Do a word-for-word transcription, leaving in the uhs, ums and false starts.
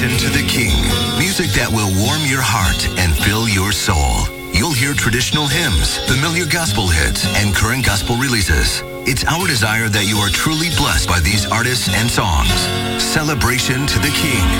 Celebration to the King. Music that will warm your heart and fill your soul. You'll hear traditional hymns, familiar gospel hits, and current gospel releases. It's our desire that you are truly blessed by these artists and songs. Celebration to the King